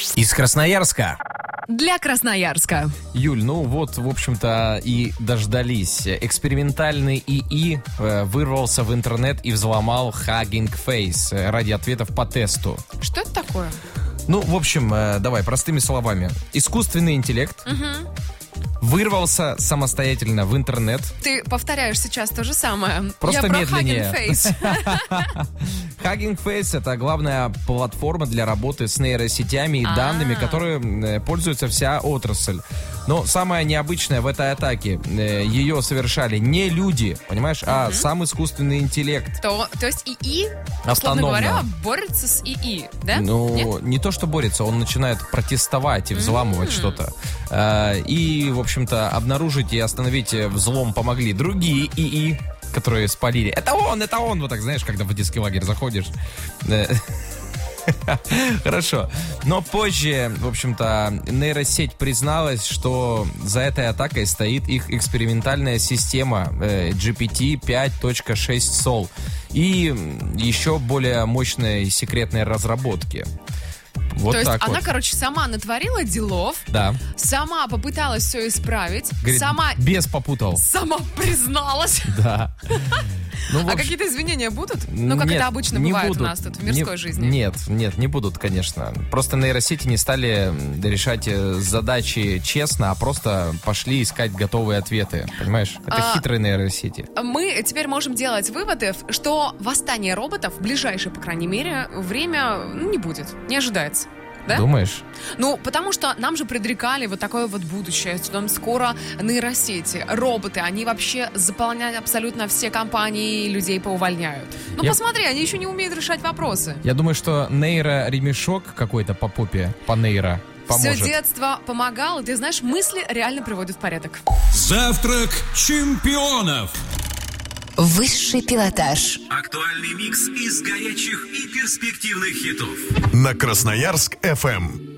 Из Красноярска. Для Красноярска. Юль, ну вот, в общем-то, и дождались. Экспериментальный ИИ вырвался в интернет и взломал Hugging Face ради ответов по тесту. Что это такое? Ну, в общем, давай, простыми словами. Искусственный интеллект вырвался самостоятельно в интернет. Ты повторяешь сейчас то же самое. Просто Я про медленнее. Hugging Face. Hugging Face — это главная платформа для работы с нейросетями и данными, которые пользуется вся отрасль. Но самое необычное в этой атаке, ее совершали не люди, понимаешь, а сам искусственный интеллект. То есть ИИ, условно Автономно. говоря, борется с ИИ, да? Ну, Нет? не то, что борется, он начинает протестовать и взламывать что-то. И, в общем-то, обнаружить и остановить взлом помогли другие ИИ, которые спалили. Это он! Вот так, знаешь, когда в детский лагерь заходишь. Хорошо. Но позже, в общем-то, нейросеть призналась, что за этой атакой стоит их экспериментальная система GPT 5.6 Sol и еще более мощные секретные разработки. Вот То есть так она, вот. короче, сама натворила делов, Да. сама попыталась все исправить, Говорит, без попутал. сама призналась. Да. Ну, в А общем, какие-то извинения будут? Ну, как нет, это обычно не бывает будут. у нас тут в мирской жизни. Нет, не будут, конечно. Просто нейросети не стали решать задачи честно, а просто пошли искать готовые ответы. Понимаешь? Это хитрые нейросети. Мы теперь можем делать выводы, что восстание роботов в ближайшее, по крайней мере, время не будет, не ожидается. Да? Думаешь? Ну, потому что нам же предрекали вот такое вот будущее, что там скоро нейросети, роботы, они вообще заполняют абсолютно все компании, людей поувольняют. Ну, посмотри, они еще не умеют решать вопросы. Я думаю, что нейро-ремешок какой-то по попе, по нейро поможет. Все детство помогало, ты знаешь, мысли реально приводят в порядок. Завтрак чемпионов. Высший пилотаж. Актуальный микс из горячих и перспективных хитов. На Красноярск ФМ.